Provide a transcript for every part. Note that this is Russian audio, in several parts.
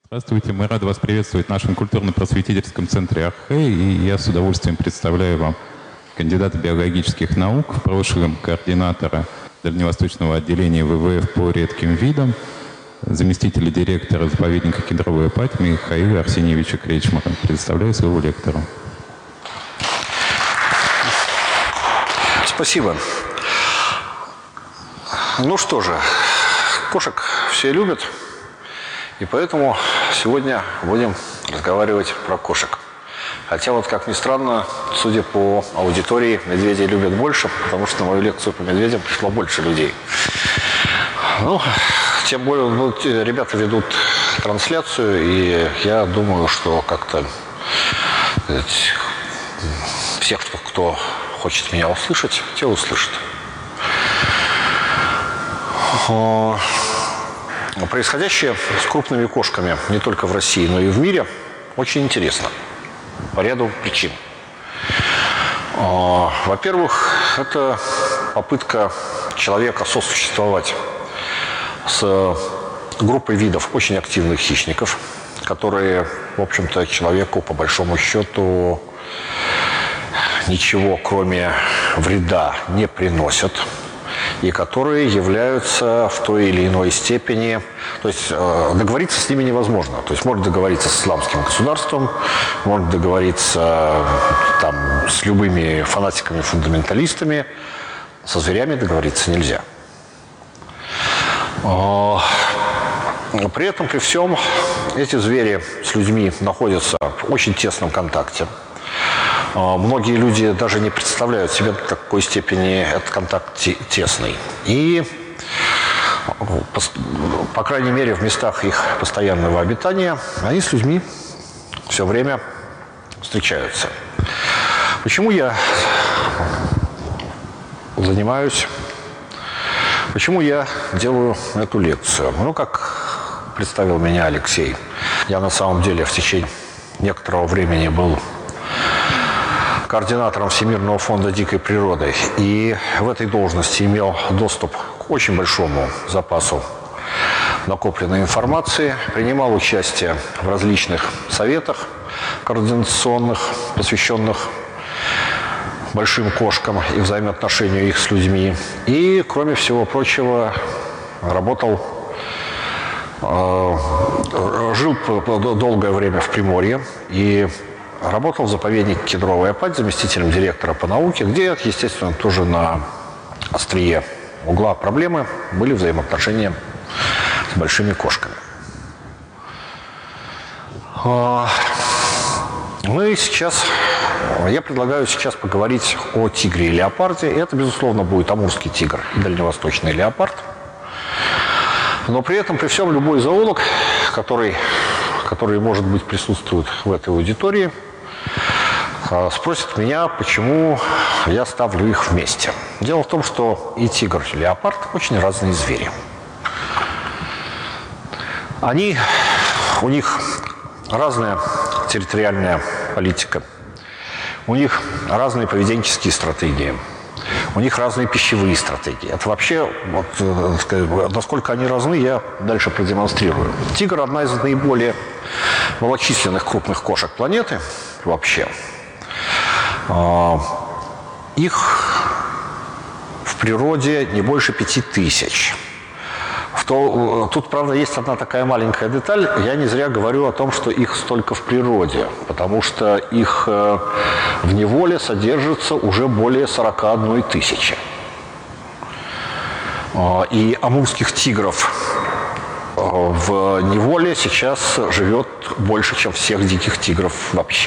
Здравствуйте, мы рады вас приветствовать в нашем культурно-просветительском центре «Архэ», и я с удовольствием представляю вам кандидата биологических наук, в прошлом координатора Дальневосточного отделения ВВФ по редким видам, заместителя директора заповедника «Кедровая падь» Михаила Арсеньевича Кречмара. Предоставляю слово лектору. Спасибо. Ну что же, кошек все любят, и поэтому сегодня будем разговаривать про кошек. Хотя вот, как ни странно, судя по аудитории, медведи любят больше, потому что на мою лекцию по медведям пришло больше людей. Ну, тем более, ребята ведут трансляцию, и я думаю, что как-то всех, кто хочет меня услышать, те услышат. Происходящее с крупными кошками не только в России, но и в мире очень интересно по ряду причин. Во-первых, это попытка человека сосуществовать с группой видов очень активных хищников, которые, в общем-то, человеку по большому счету ничего, кроме вреда, не приносят, и которые являются в той или иной степени, то есть договориться с ними невозможно. То есть можно договориться с исламским государством, можно договориться там с любыми фанатиками-фундаменталистами, со зверями договориться нельзя. При этом, при всем, эти звери с людьми находятся в очень тесном контакте. Многие люди даже не представляют себе, до какой степени этот контакт тесный. И, по крайней мере, в местах их постоянного обитания они с людьми все время встречаются. Почему я занимаюсь, почему я делаю эту лекцию? Ну, как представил меня Алексей, я на самом деле в течение некоторого времени был координатором Всемирного фонда дикой природы, и в этой должности имел доступ к очень большому запасу накопленной информации, принимал участие в различных советах координационных, посвященных большим кошкам и взаимоотношению их с людьми. И, кроме всего прочего, жил долгое время в Приморье и работал в заповеднике «Кедровая падь» заместителем директора по науке, где, естественно, тоже на острие угла проблемы были взаимоотношения с большими кошками. Я предлагаю сейчас поговорить о тигре и леопарде. Это, безусловно, будет амурский тигр и дальневосточный леопард. Но при этом, при всем, любой зоолог, который, может быть, присутствует в этой аудитории, спросит меня, почему я ставлю их вместе. Дело в том, что и тигр, и леопард очень разные звери. У них разная территориальная политика, у них разные поведенческие стратегии, у них разные пищевые стратегии. Это вообще, насколько они разные, я дальше продемонстрирую. Тигр – одна из наиболее малочисленных крупных кошек планеты вообще. Их в природе не больше 5000. Тут, правда, есть одна такая маленькая деталь. Я не зря говорю о том, что их столько в природе, потому что их в неволе содержится уже более 41 тысячи. И амурских тигров в неволе сейчас живет больше, чем всех диких тигров вообще.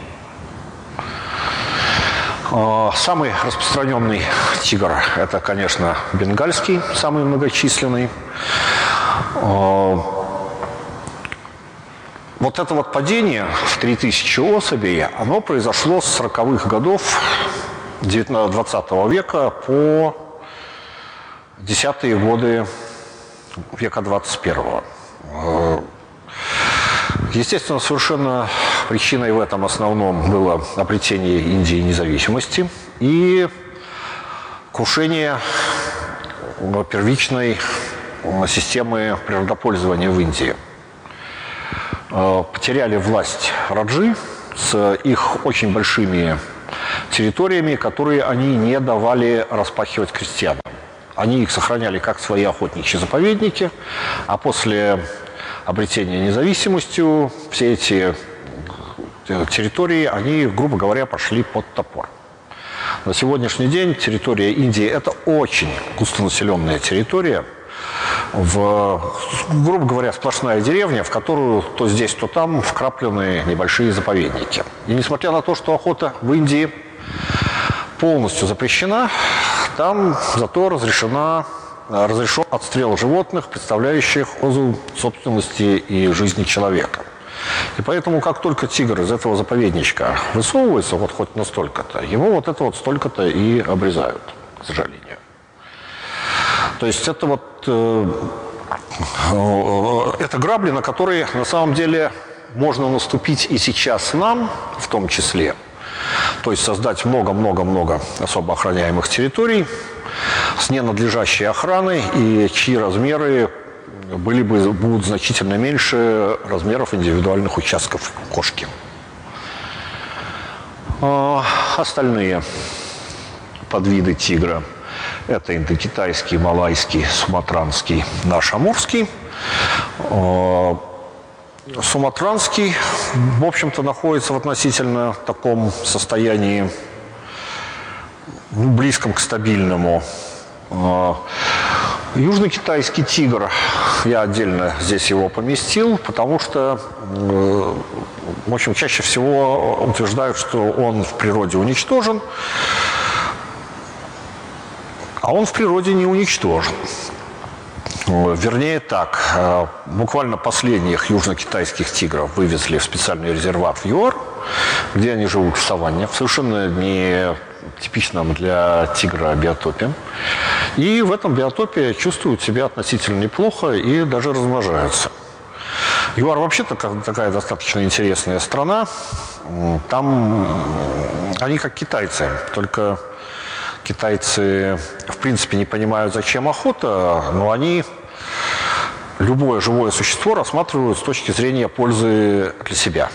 Самый распространенный тигр – это, конечно, бенгальский, самый многочисленный. Вот это вот падение в 3000 особей, оно произошло с 40-х годов 20 века по 10-е годы века 21-го. Естественно, совершенно причиной в этом основном было обретение Индии независимости и крушение первичной системы природопользования в Индии. потеряли власть раджи с их очень большими территориями, которые они не давали распахивать крестьянам. Они их сохраняли как свои охотничьи заповедники, а после обретения независимости все эти территории, они, грубо говоря, пошли под топор. На сегодняшний день территория Индии – это очень густонаселенная территория, грубо говоря, сплошная деревня, в которую то здесь, то там вкраплены небольшие заповедники. И несмотря на то, что охота в Индии полностью запрещена, там зато разрешен отстрел животных, представляющих угрозу собственности и жизни человека. И поэтому, как только тигр из этого заповедничка высовывается, вот хоть настолько-то, его вот это вот столько-то и обрезают, к сожалению. То есть это вот это грабли, на которые на самом деле можно наступить и сейчас нам, в том числе. То есть создать много-много-много особо охраняемых территорий с ненадлежащей охраной, и чьи размеры будут значительно меньше размеров индивидуальных участков кошки. Остальные подвиды тигра – это индокитайский, малайский, суматранский, наш амурский. Суматранский, в общем-то, находится в относительно таком состоянии, близком к стабильному. Южно-китайский тигр, я отдельно здесь его поместил, потому что, в общем, чаще всего утверждают, что он в природе уничтожен, а он в природе не уничтожен. Вернее так, буквально последних южно-китайских тигров вывезли в специальный резерват в ЮАР, где они живут в саванне, в совершенно не типичном для тигра биотопе. И в этом биотопе чувствуют себя относительно неплохо и даже размножаются. ЮАР вообще-то такая достаточно интересная страна. Там они как китайцы, только китайцы в принципе не понимают, зачем охота, но они любое живое существо рассматривают с точки зрения пользы для себя.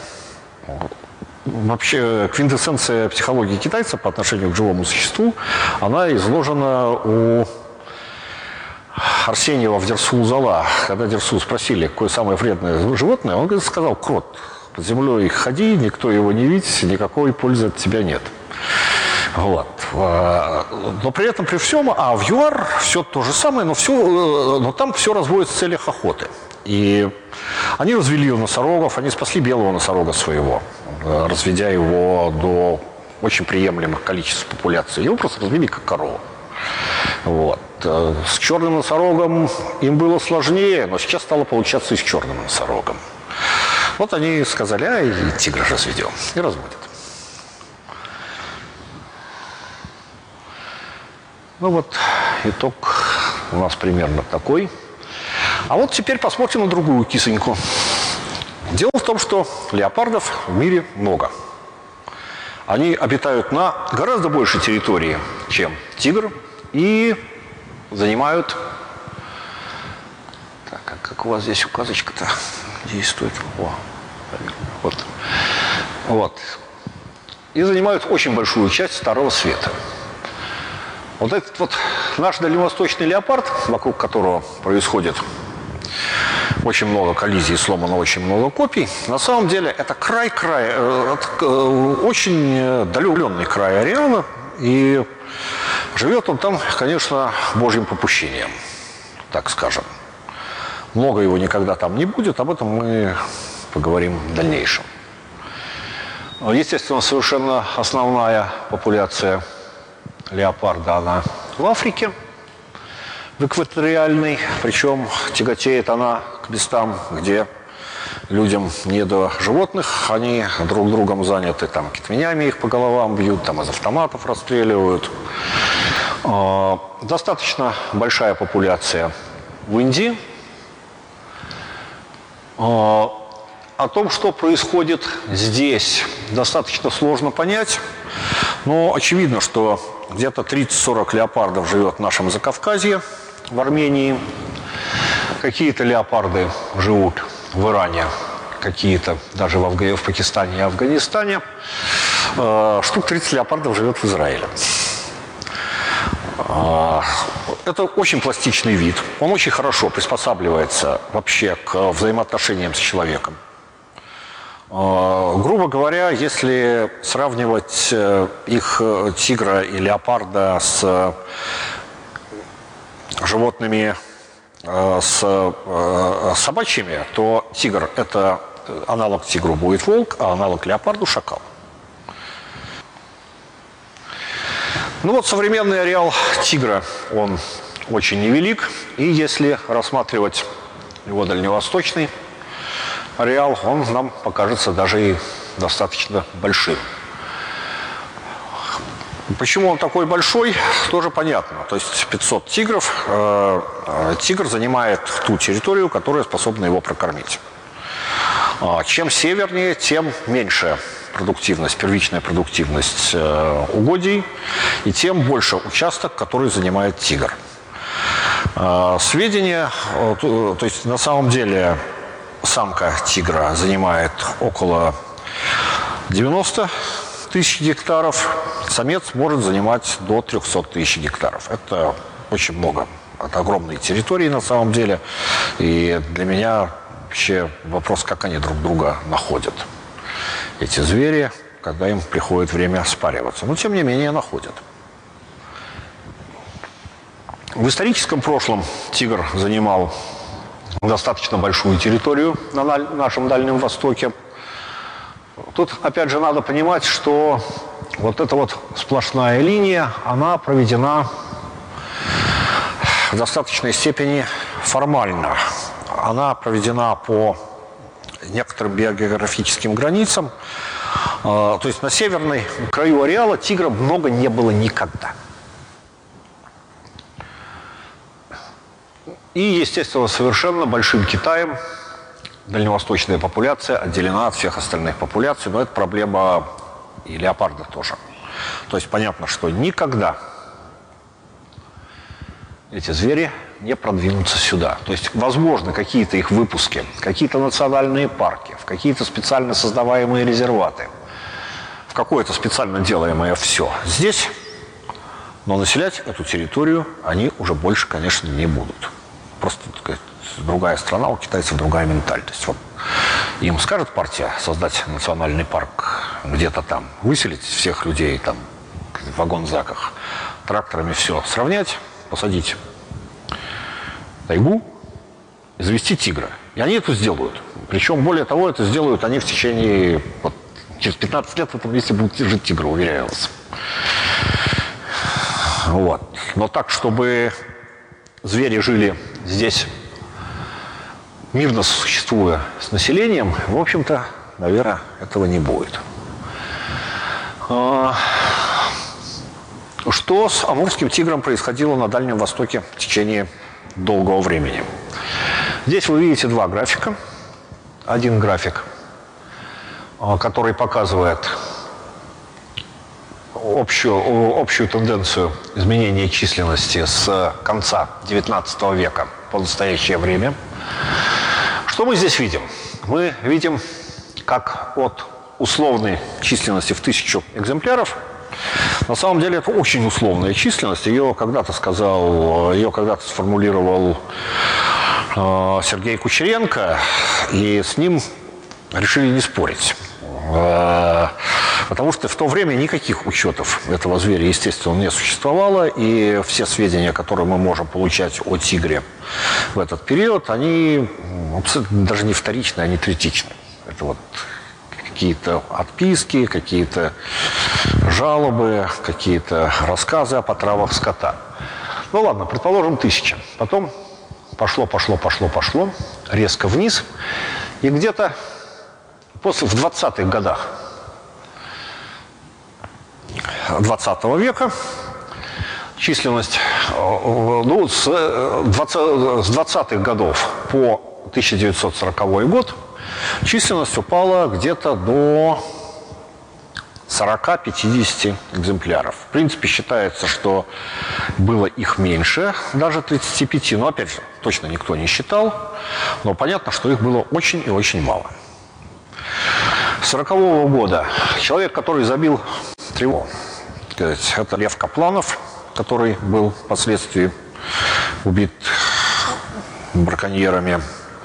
Вообще квинтэссенция психологии китайца по отношению к живому существу, она изложена у Арсеньева в Дерсу Зала. Когда Дерсу спросили, какое самое вредное животное, он говорит, сказал: крот. Под землей ходи, никто его не видит, никакой пользы от тебя нет. Вот. Но при этом, при всем, в ЮАР все то же самое, но там все разводится в целях охоты. И они развели носорогов, они спасли белого носорога своего, разведя его до очень приемлемых количеств популяции. Его просто развели как корову. Вот. С черным носорогом им было сложнее, но сейчас стало получаться и с черным носорогом. Вот они сказали, и тигра разведем, и разводят. Ну вот, итог у нас примерно такой. А вот теперь посмотрим на другую кисоньку. Дело в том, что леопардов в мире много. Они обитают на гораздо большей территории, чем тигр, и занимают... Так, а как у вас здесь указочка-то действует? Вот. И занимают очень большую часть Старого Света. Вот этот вот наш дальневосточный леопард, вокруг которого происходит очень много коллизий, сломано очень много копий, на самом деле это очень удаленный край ареала, и живет он там, конечно, божьим попущением, так скажем. Много его никогда там не будет, об этом мы поговорим в дальнейшем. Естественно, совершенно основная популяция леопарда, она в Африке, в экваториальной, причем тяготеет она к местам, где людям не до животных, они друг другом заняты, там китменями их по головам бьют, там из автоматов расстреливают. Достаточно большая популяция в Индии. О том, что происходит здесь, достаточно сложно понять, но очевидно, что где-то 30-40 леопардов живет в нашем Закавказье, в Армении. Какие-то леопарды живут в Иране какие-то даже в Пакистане и Афганистане. Штук 30 леопардов живет в Израиле. Это очень пластичный вид. Он очень хорошо приспосабливается вообще к взаимоотношениям с человеком. Грубо говоря, если сравнивать их, тигра и леопарда, с животными, с собачьими, то тигр – это аналог тигру будет волк, а аналог леопарду – шакал. Ну вот современный ареал тигра, он очень невелик, и если рассматривать его дальневосточный ареал, он нам покажется даже и достаточно большим. Почему он такой большой, тоже понятно. То есть 500 тигров, тигр занимает ту территорию, которая способна его прокормить. Чем севернее, тем меньше продуктивность, первичная продуктивность угодий, и тем больше участок, который занимает тигр. Сведения, то есть на самом деле самка тигра занимает около 90 тысяч гектаров, самец может занимать до 300 тысяч гектаров. Это очень много. Это огромные территории на самом деле. И для меня вообще вопрос, как они друг друга находят, эти звери, когда им приходит время спариваться. Но тем не менее находят. В историческом прошлом тигр занимал достаточно большую территорию на нашем Дальнем Востоке. Тут, опять же, надо понимать, что вот эта вот сплошная линия, она проведена в достаточной степени формально. Она проведена по некоторым биогеографическим границам. То есть на северной краю ареала тигра много не было никогда. И, естественно, совершенно большим Китаем дальневосточная популяция отделена от всех остальных популяций, но это проблема и леопарда тоже. То есть понятно, что никогда эти звери не продвинутся сюда. То есть, возможно, какие-то их выпуски, какие-то национальные парки, в какие-то специально создаваемые резерваты, в какое-то специально делаемое все здесь, но населять эту территорию они уже больше, конечно, не будут. Просто другая страна, у китайцев другая ментальность. Вот им скажет партия создать национальный парк где-то там, выселить всех людей там в вагон-заках, тракторами все сравнять, посадить тайгу, завести тигра. И они это сделают. Причем, более того, это сделают они в течение... Вот, через 15 лет в этом месте будут жить тигры, уверяю вас. Вот. Но так, чтобы звери жили здесь, мирно существуя с населением, в общем-то, наверное, этого не будет. Что с амурским тигром происходило на Дальнем Востоке в течение долгого времени? Здесь вы видите два графика. Один график, который показывает общую тенденцию изменения численности с конца XIX века по настоящее время. Что мы здесь видим? Мы видим, как от условной численности в 1000 экземпляров, на самом деле это очень условная численность. Ее когда-то сформулировал Сергей Кучеренко, и с ним решили не спорить. Потому что в то время никаких учетов этого зверя, естественно, не существовало, и все сведения, которые мы можем получать о тигре в этот период, они абсолютно даже не вторичны, они третичны. Это вот какие-то отписки, какие-то жалобы, какие-то рассказы о потравах скота. Ну ладно, предположим, 1000. Потом пошло, резко вниз. И где-то в 20-х годах 20 века численность, ну, с 20-х годов по 1940 год численность упала где-то до 40-50 экземпляров. В принципе, считается, что было их меньше, даже 35, но, опять же, точно никто не считал, но понятно, что их было очень и очень мало. 1940 года. Человек, который забил тревогу. Это Лев Капланов, который был впоследствии убит браконьерами.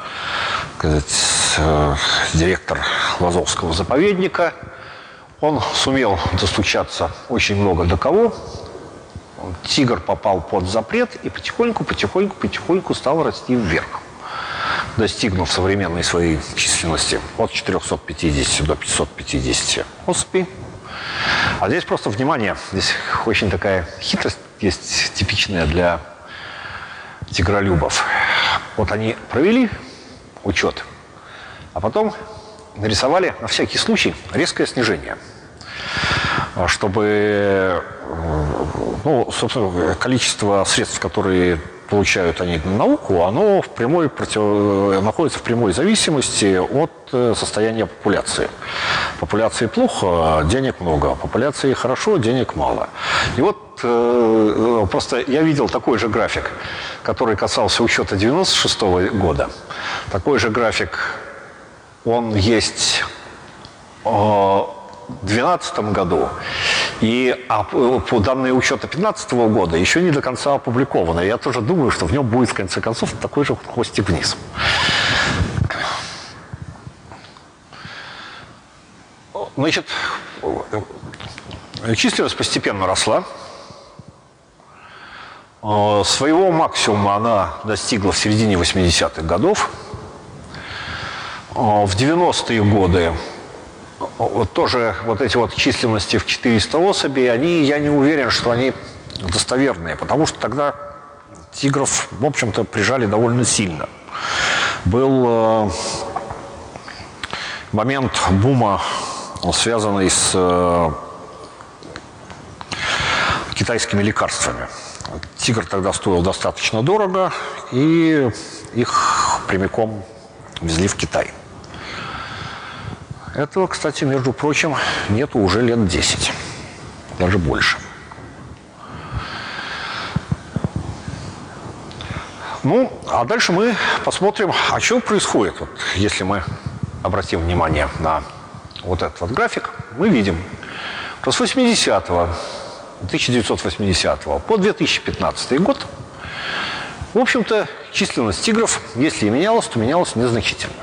Директор Лазовского заповедника. Он сумел достучаться очень много до кого. Тигр попал под запрет и потихоньку стал расти вверх, достигнув современной своей численности от 450 до 550 особей. А здесь просто внимание, здесь очень такая хитрость есть типичная для тигролюбов. Вот они провели учет, а потом нарисовали на всякий случай резкое снижение, чтобы, ну, собственно, количество средств, которые получают они на науку, оно находится в прямой зависимости от состояния популяции. Популяции плохо, денег много. Популяции хорошо, денег мало. И вот просто я видел такой же график, который касался учета 1996 года. Такой же график, он есть в 2012 году. И по данные учета 2015 года еще не до конца опубликовано. Я тоже думаю, что в нем будет, в конце концов, такой же хвостик вниз. Значит, численность постепенно росла. Своего максимума она достигла в середине 80-х годов. В 90-е годы тоже вот эти вот численности в 400 особей, я не уверен, что они достоверные, потому что тогда тигров, в общем-то, прижали довольно сильно. Был момент бума, связанный с китайскими лекарствами. Тигр тогда стоил достаточно дорого, и их прямиком везли в Китай. Этого, кстати, между прочим, нету уже лет 10, даже больше. Ну, а дальше мы посмотрим, а что происходит. Вот, если мы обратим внимание на вот этот вот график, мы видим, что с 1980 по 2015 год, в общем-то, численность тигров, если и менялась, то менялась незначительно.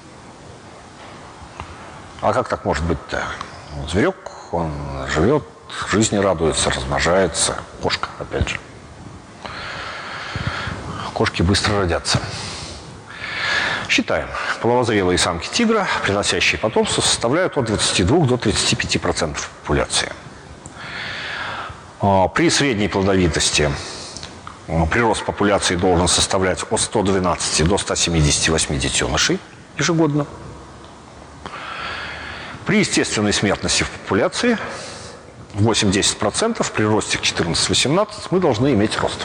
А как так может быть-то? Зверек, он живет, жизни радуется, размножается. Кошка, опять же. Кошки быстро родятся. Считаем. Половозрелые самки тигра, приносящие потомство, составляют от 22 до 35% популяции. При средней плодовитости прирост популяции должен составлять от 112 до 178 детенышей ежегодно. При естественной смертности в популяции 8-10%, при росте 14-18 мы должны иметь рост.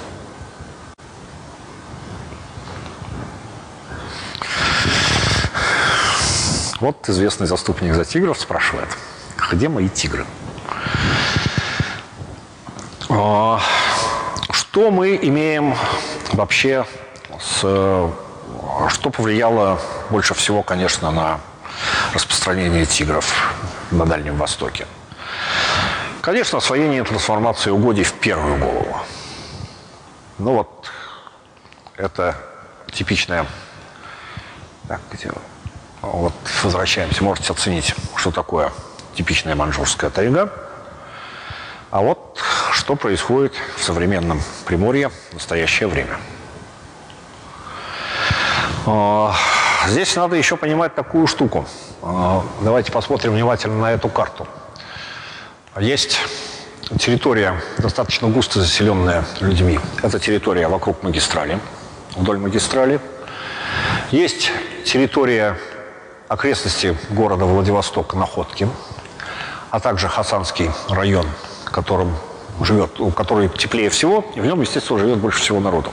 Вот известный заступник за тигров спрашивает, где мои тигры? Что мы имеем вообще, что повлияло больше всего, конечно, на распространение тигров на Дальнем Востоке? Конечно, освоение и трансформация угодий в первую голову. Ну вот, это типичная... Так, где... Вот, возвращаемся. Можете оценить, что такое типичная маньчжурская тайга. А вот что происходит в современном Приморье в настоящее время. Здесь надо еще понимать такую штуку. Давайте посмотрим внимательно на эту карту. Есть территория, достаточно густо заселенная людьми. Это территория вокруг магистрали, вдоль магистрали. Есть территория окрестности города Владивостока, Находки, а также Хасанский район, который теплее всего, и в нем, естественно, живет больше всего народу.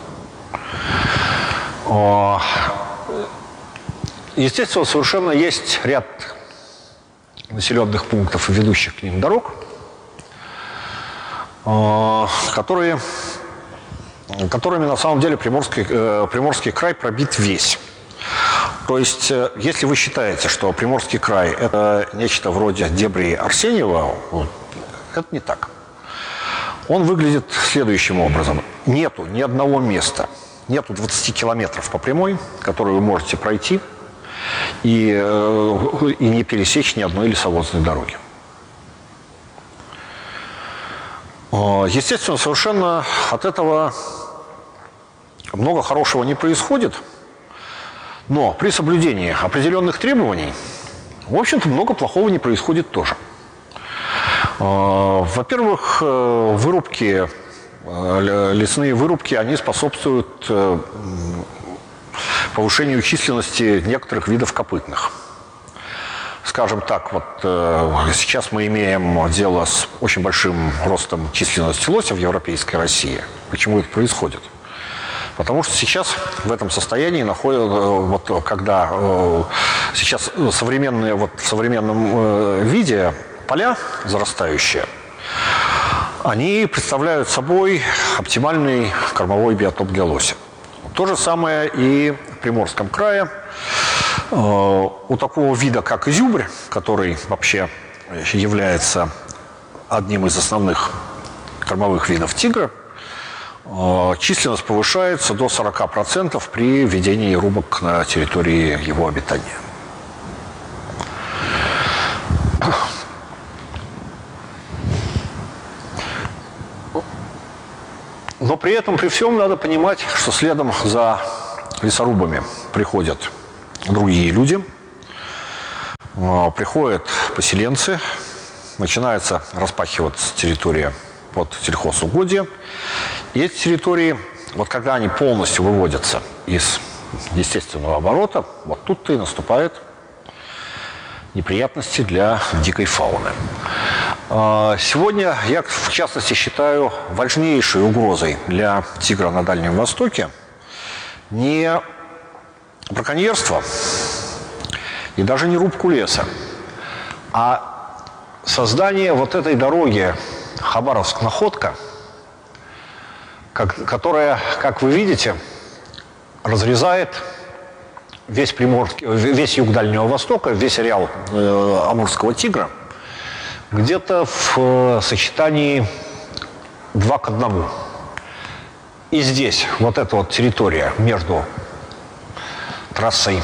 Естественно, совершенно есть ряд населенных пунктов и ведущих к ним дорог, которыми на самом деле Приморский край пробит весь. То есть, если вы считаете, что Приморский край – это нечто вроде дебри Арсеньева, это не так. Он выглядит следующим образом. Нету ни одного места, нету 20 километров по прямой, которые вы можете пройти и не пересечь ни одной лесовозной дороги. Естественно, совершенно от этого много хорошего не происходит, но при соблюдении определенных требований, в общем-то, много плохого не происходит тоже. Во-первых, вырубки, лесные вырубки, они способствуют повышению численности некоторых видов копытных. Скажем так, вот сейчас мы имеем дело с очень большим ростом численности лося в Европейской России. Почему это происходит? Потому что сейчас в этом состоянии находятся, когда сейчас в современном виде поля зарастающие, они представляют собой оптимальный кормовой биотоп для лося. То же самое и в Приморском крае. У такого вида, как изюбрь, который вообще является одним из основных кормовых видов тигра, численность повышается до 40% при ведении рубок на территории его обитания. Но при этом, при всем, надо понимать, что следом за лесорубами приходят другие люди, приходят поселенцы, начинается распахиваться территория под сельхозугодья. И эти территории, вот когда они полностью выводятся из естественного оборота, вот тут-то и наступают неприятности для дикой фауны. Сегодня я, в частности, считаю важнейшей угрозой для тигра на Дальнем Востоке не браконьерство и даже не рубку леса, а создание вот этой дороги Хабаровск-Находка, которая, как вы видите, разрезает весь юг Дальнего Востока, весь ареал Амурского тигра, где-то в сочетании 2 к 1. И здесь вот эта вот территория между трассой,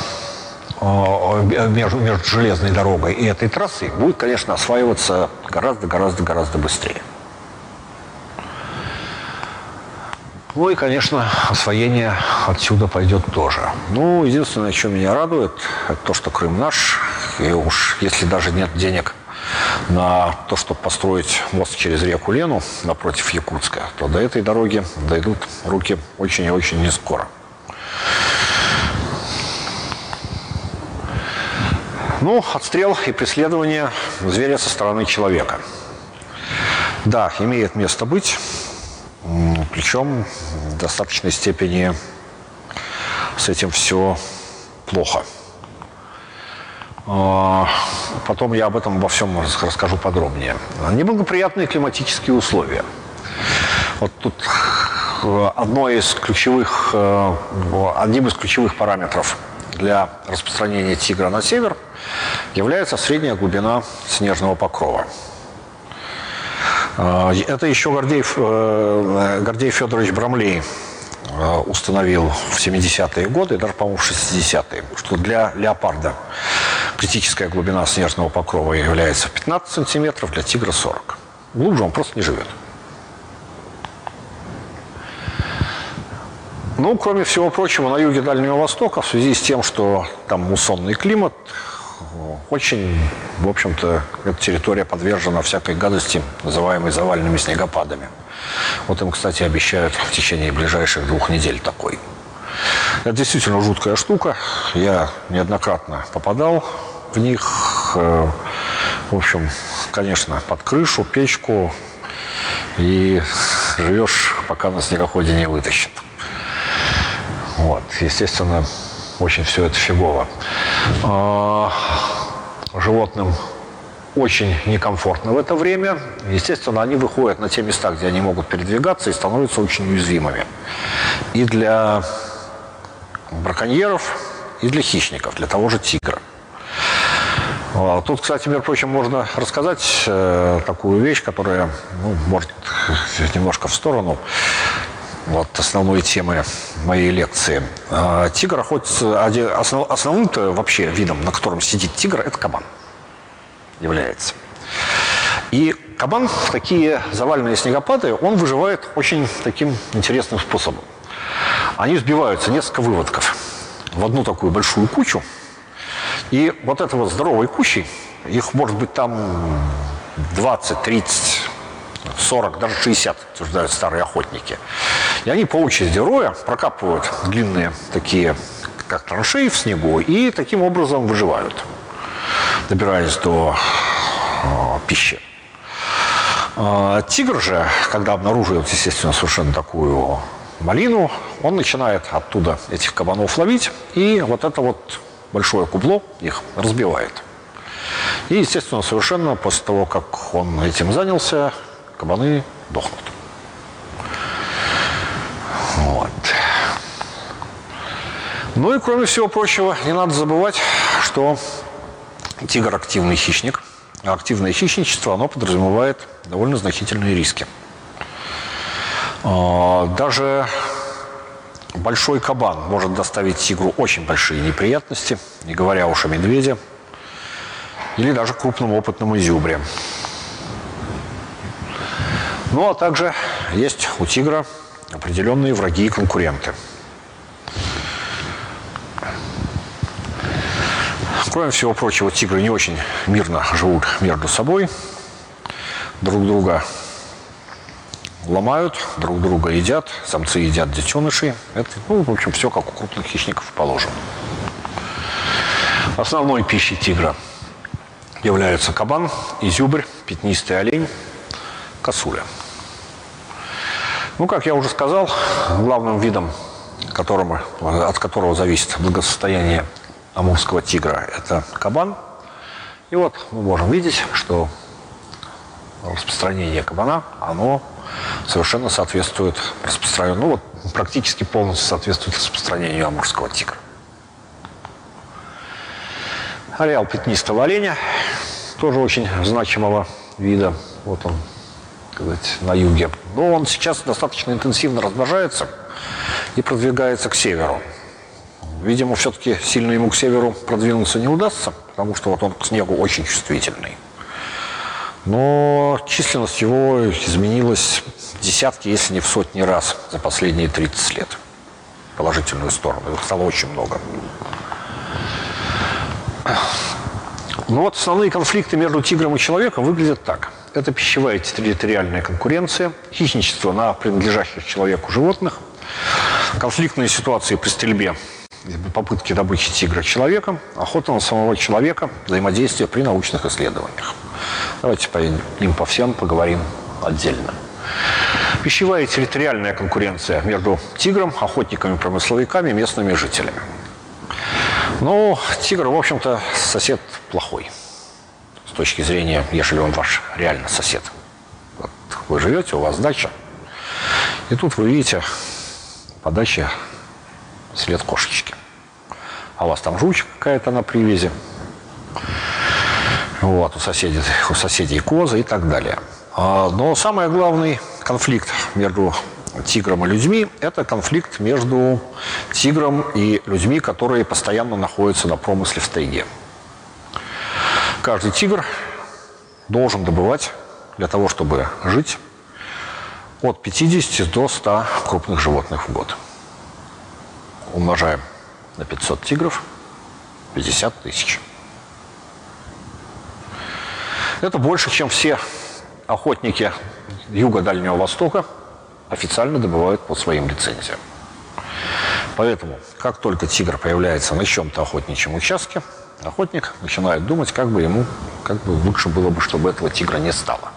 между железной дорогой и этой трассой будет, конечно, осваиваться гораздо быстрее. Ну и, конечно, освоение отсюда пойдет тоже. Ну, единственное, что меня радует, это то, что Крым наш. И уж если даже нет денег на то, чтобы построить мост через реку Лену напротив Якутска, то до этой дороги дойдут руки очень и очень не скоро. Ну, отстрел и преследование зверя со стороны человека. Да, имеет место быть. Причем в достаточной степени с этим все плохо. Потом я об этом обо всем расскажу подробнее. Неблагоприятные климатические условия. Вот тут одним из ключевых параметров для распространения тигра на север является средняя глубина снежного покрова. Это еще Гордей Федорович Брамлей установил в 70-е годы, даже, по-моему, в 60-е, что для леопарда критическая глубина снежного покрова является 15 сантиметров, для тигра 40. Глубже он просто не живет. Ну, кроме всего прочего, на юге Дальнего Востока, в связи с тем, что там муссонный климат, очень, в общем-то, эта территория подвержена всякой гадости, называемой заваленными снегопадами. Вот им, кстати, обещают в течение ближайших 2 недель такой. Это действительно жуткая штука. Я неоднократно попадал в них. В общем, конечно, под крышу, печку. И живешь, пока на снегоходе не вытащит. Вот, естественно, очень все это фигово. Животным очень некомфортно в это время. Естественно, они выходят на те места, где они могут передвигаться, и становятся очень уязвимыми. И для браконьеров, и для хищников, для того же тигра. Тут, кстати, между прочим, можно рассказать такую вещь, которая, может, немножко в сторону от основной темы моей лекции. Тигр охотится, основным-то вообще видом, на котором сидит тигр, это кабан является. И кабан в такие заваленные снегопады, он выживает очень таким интересным способом. Они сбиваются, несколько выводков, в одну такую большую кучу. И вот этой вот здоровой кучей, их может быть там 20, 30, 40, даже 60, утверждают старые охотники. И они по очереди роя прокапывают длинные такие, как траншеи в снегу, и таким образом выживают, добираясь до пищи. Тигр же, когда обнаруживает, естественно, совершенно такую малину, он начинает оттуда этих кабанов ловить, и вот это вот большое кубло их разбивает. И, естественно, совершенно после того, как он этим занялся, кабаны дохнут. Вот. Ну и, кроме всего прочего, не надо забывать, что тигр – активный хищник. А активное хищничество, оно подразумевает довольно значительные риски. Даже большой кабан может доставить тигру очень большие неприятности, не говоря уж о медведе или даже крупном опытном изюбре. Ну, а также есть у тигра определенные враги и конкуренты. Кроме всего прочего, тигры не очень мирно живут между собой, друг друга ломают, друг друга едят, самцы едят детенышей. Это, в общем, все как у крупных хищников положено. Основной пищей тигра являются кабан, изюбрь, пятнистый олень, косуля. Как я уже сказал, главным видом, от которого зависит благосостояние амурского тигра, это кабан. И вот мы можем видеть, что распространение кабана, оно совершенно соответствует практически полностью соответствует распространению амурского тигра. Ареал пятнистого оленя, тоже очень значимого вида. Вот он, сказать, на юге. Но он сейчас достаточно интенсивно размножается и продвигается к северу. Видимо, все-таки сильно ему к северу продвинуться не удастся, потому что вот он к снегу очень чувствительный. Но численность его изменилась в десятки, если не в сотни раз за последние 30 лет. В положительную сторону. Их стало очень много. Основные конфликты между тигром и человеком выглядят так. Это пищевая территориальная конкуренция, хищничество на принадлежащих человеку животных, конфликтные ситуации при стрельбе, попытки добычи тигра человеком, охота на самого человека, взаимодействие при научных исследованиях. Давайте по ним по всем поговорим отдельно. Пищевая и территориальная конкуренция между тигром, охотниками-промысловиками, местными жителями. Тигр, в общем-то, сосед плохой. С точки зрения, если он ваш реально сосед. Вот вы живете, у вас дача, и тут вы видите по даче след кошечки. А у вас там жучка какая-то на привязи. У соседей козы и так далее. Но самый главный конфликт между тигром и людьми – это конфликт между тигром и людьми, которые постоянно находятся на промысле в тайге. Каждый тигр должен добывать для того, чтобы жить, от 50 до 100 крупных животных в год. Умножаем на 500 тигров – 50 тысяч. Это больше, чем все охотники юга Дальнего Востока официально добывают по своим лицензиям. Поэтому, как только тигр появляется на чьем-то охотничьем участке, охотник начинает думать, как бы лучше было бы, чтобы этого тигра не стало.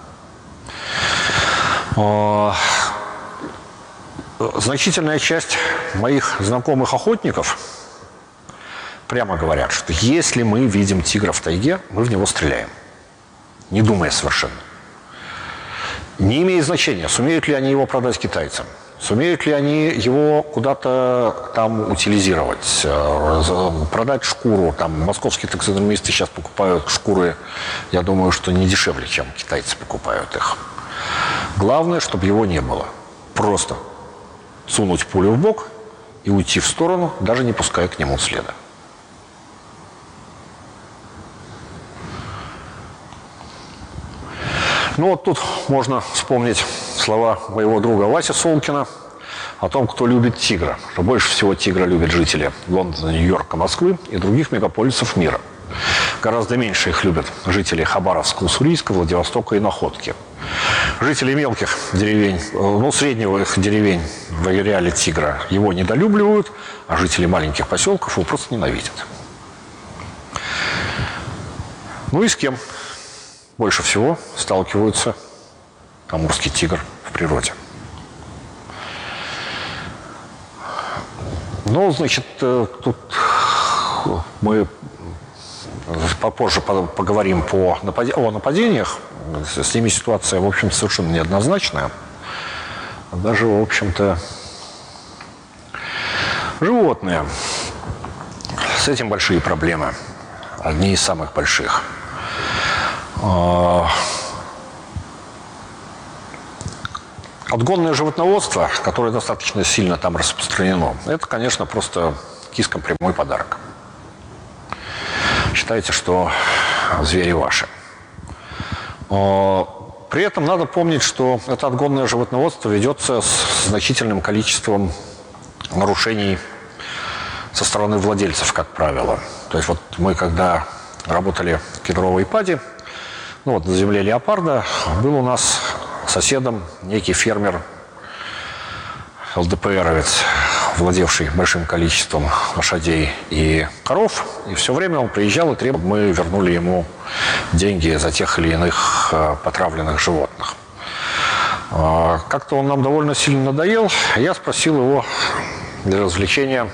Значительная часть моих знакомых охотников прямо говорят, что если мы видим тигра в тайге, мы в него стреляем. Не думая совершенно. Не имеет значения, сумеют ли они его продать китайцам. Сумеют ли они его куда-то там утилизировать, продать шкуру? Там московские таксидермисты сейчас покупают шкуры, я думаю, что не дешевле, чем китайцы покупают их. Главное, чтобы его не было. Просто сунуть пулю в бок и уйти в сторону, даже не пуская к нему следа. Ну вот тут можно вспомнить слова моего друга Васи Солкина о том, кто любит тигра. Что больше всего тигра любят жители Лондона, Нью-Йорка, Москвы и других мегаполисов мира. Гораздо меньше их любят жители Хабаровска, Уссурийска, Владивостока и Находки. Жители мелких деревень, среднего их деревень в ареале тигра его недолюбливают, а жители маленьких поселков его просто ненавидят. Ну и с кем больше всего сталкиваются амурский тигр в природе? Ну, значит, тут мы попозже поговорим о нападениях. С ними ситуация, в общем, совершенно неоднозначная. Даже, в общем-то, животные. С этим большие проблемы. Одни из самых больших. Отгонное животноводство, которое достаточно сильно там распространено, это, конечно, просто кискам прямой подарок. Считайте, что звери ваши. При этом надо помнить, что это отгонное животноводство ведется с значительным количеством нарушений со стороны владельцев, как правило. То есть вот мы, когда работали в кедровой пади, на земле леопарда, был у нас соседом некий фермер, ЛДПРовец, владевший большим количеством лошадей и коров. И все время он приезжал и требовал, мы вернули ему деньги за тех или иных потравленных животных. Как-то он нам довольно сильно надоел. Я спросил его для развлечения,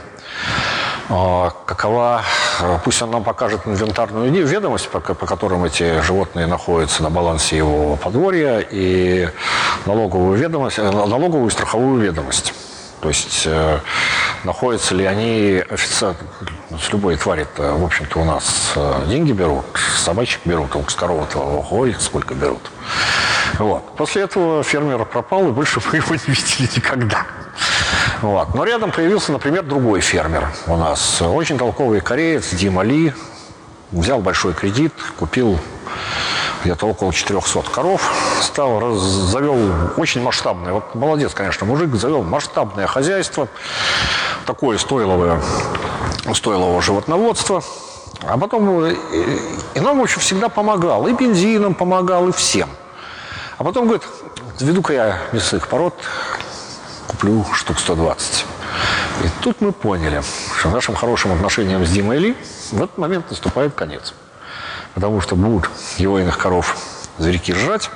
какова, пусть он нам покажет инвентарную ведомость, по которым эти животные находятся на балансе его подворья, и налоговую и страховую ведомость. То есть находятся ли они официально, с любой твари-то, в общем-то, у нас деньги берут, собачек берут, с коровы-то, ой, сколько берут. Вот. После этого фермер пропал, и больше мы его не видели никогда. Вот. Но рядом появился, например, другой фермер у нас. Очень толковый кореец Дима Ли. Взял большой кредит, купил где-то около 400 коров. Завел очень масштабное. Вот молодец, конечно, мужик. Завел масштабное хозяйство. Такое стойловое животноводство. А потом и нам, в общем, всегда помогал. И бензином помогал, и всем. А потом говорит, заведу-ка я мясных пород, куплю штук 120. И тут мы поняли, что нашим хорошим отношениям с Димой Ли в этот момент наступает конец. Потому что будут его иных коров зверьки жрать,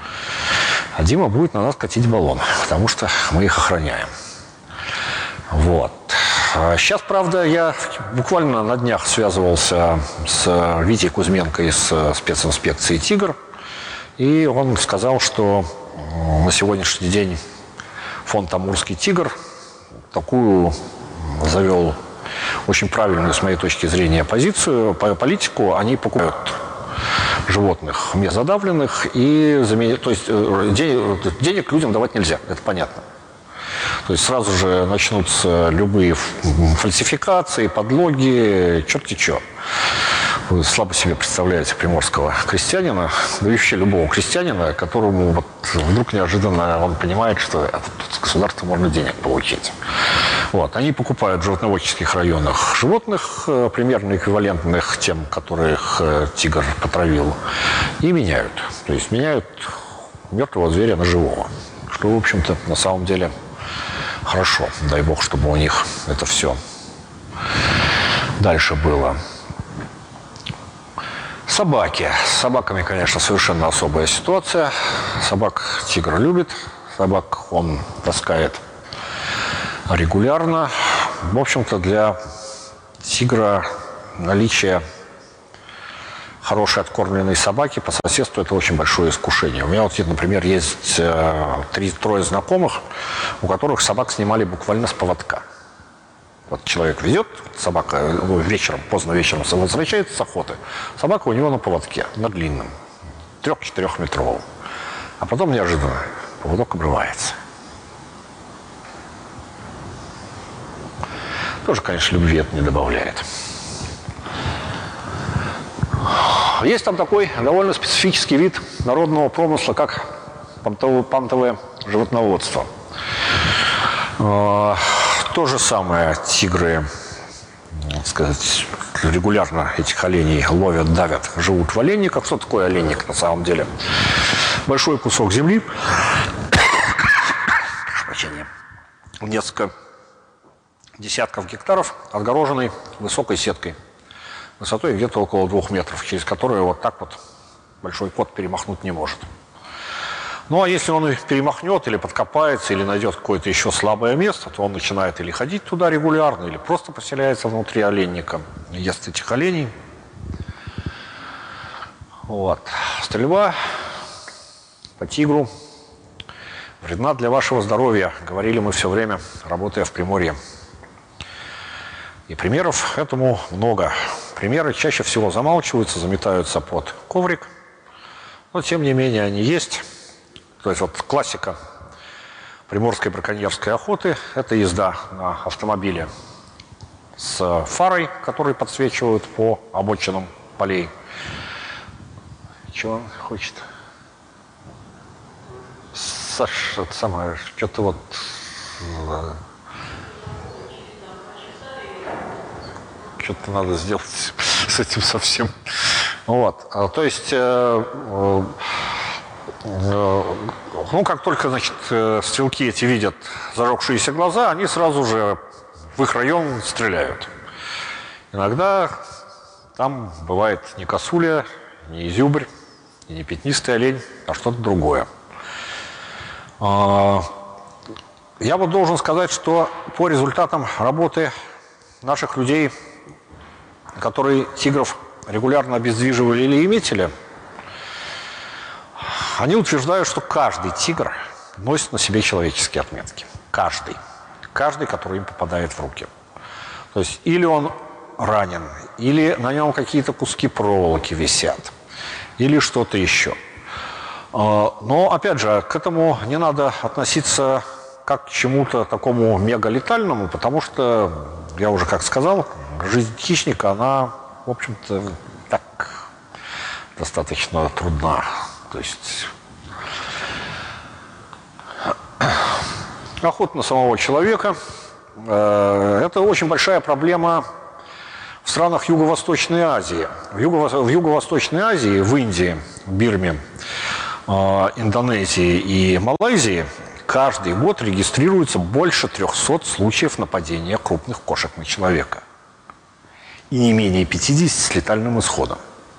а Дима будет на нас катить баллон, потому что мы их охраняем. Вот. Сейчас, правда, я буквально на днях связывался с Витей Кузьменко из специнспекции «Тигр», и он сказал, что на сегодняшний день фонд «Амурский тигр» такую завел очень правильную, с моей точки зрения, политику. Они покупают животных задавленных, и то есть денег людям давать нельзя, это понятно. То есть сразу же начнутся любые фальсификации, подлоги, черти что. Вы слабо себе представляете приморского крестьянина, да и вообще любого крестьянина, которому вот вдруг неожиданно он понимает, что от государства можно денег получить. Вот. Они покупают в животноводческих районах животных, примерно эквивалентных тем, которых тигр потравил, и меняют. То есть меняют мертвого зверя на живого. Что, в общем-то, на самом деле хорошо. Дай бог, чтобы у них это все дальше было. Собаки. С собаками, конечно, совершенно особая ситуация. Собак тигр любит. Собак он таскает регулярно. В общем-то, для тигра наличие хорошие откормленные собаки по соседству – это очень большое искушение. У меня вот, например, есть трое знакомых, у которых собак снимали буквально с поводка. Вот человек везет, собака вечером, поздно вечером возвращается с охоты. Собака у него на поводке, на длинном, 3-4-метровом. А потом неожиданно поводок обрывается. Тоже, конечно, любви это не добавляет. Есть там такой довольно специфический вид народного промысла, как пантовое животноводство. То же самое тигры, так сказать, регулярно этих оленей ловят, давят, живут в оленниках. Что такое оленник на самом деле? Большой кусок земли, несколько десятков гектаров, отгороженный высокой сеткой, высотой где-то около 2 метров, через которую вот так вот большой кот перемахнуть не может. Ну, а если он их перемахнет, или подкопается, или найдет какое-то еще слабое место, то он начинает или ходить туда регулярно, или просто поселяется внутри оленника, ест этих оленей. Вот. Стрельба по тигру вредна для вашего здоровья, говорили мы все время, работая в Приморье. И примеров этому много. Примеры чаще всего замалчиваются, заметаются под коврик, но тем не менее они есть. То есть вот классика приморской браконьерской охоты – это езда на автомобиле с фарой, которые подсвечивают по обочинам полей. Чего он хочет? Саша, это самое, что-то вот... Что-то надо сделать с этим совсем. Вот. То есть... Ну, как только, значит, стрелки эти видят зажегшиеся глаза, они сразу же в их район стреляют. Иногда там бывает не косуля, не изюбрь, и не пятнистый олень, а что-то другое. Я вот должен сказать, что по результатам работы наших людей, которые тигров регулярно обездвиживали или иметили, они утверждают, что каждый тигр носит на себе человеческие отметки. Каждый. Каждый, который им попадает в руки. То есть или он ранен, или на нем какие-то куски проволоки висят, или что-то еще. Но, опять же, к этому не надо относиться как к чему-то такому мегалетальному, потому что, я уже как сказал, жизнь хищника, она, в общем-то, так достаточно трудна. То есть охота на самого человека – это очень большая проблема в странах Юго-Восточной Азии. В Юго-Восточной Азии, в Индии, Бирме, Индонезии и Малайзии каждый год регистрируется больше 300 случаев нападения крупных кошек на человека. И не менее 50 с летальным исходом.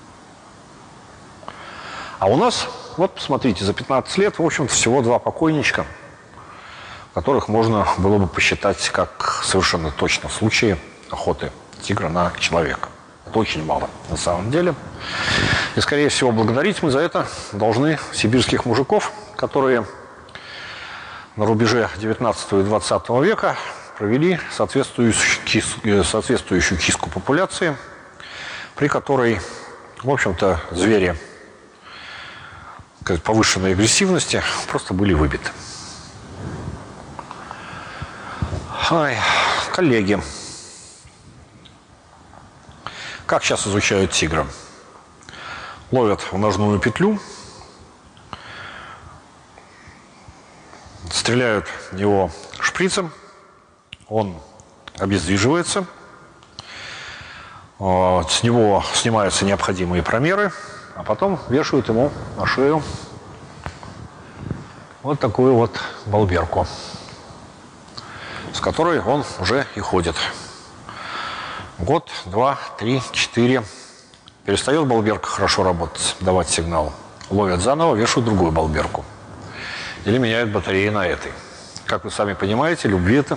А у нас, вот посмотрите, за 15 лет, в общем-то, всего 2 покойничка, которых можно было бы посчитать как совершенно точно случаи охоты тигра на человека. Это очень мало на самом деле. И, скорее всего, благодарить мы за это должны сибирских мужиков, которые на рубеже 19 и 20 века провели соответствующую чистку популяции, при которой, в общем-то, звери повышенной агрессивности просто были выбиты. Коллеги, как сейчас изучают тигра? Ловят в ножную петлю, стреляют в него шприцем, он обездвиживается, с него снимаются необходимые промеры, а потом вешают ему на шею вот такую вот балберку, с которой он уже и ходит. Год, 2, 3, 4. Перестает балберка хорошо работать, давать сигнал. Ловят заново, вешают другую балберку. Или меняют батареи на этой. Как вы сами понимаете, любви это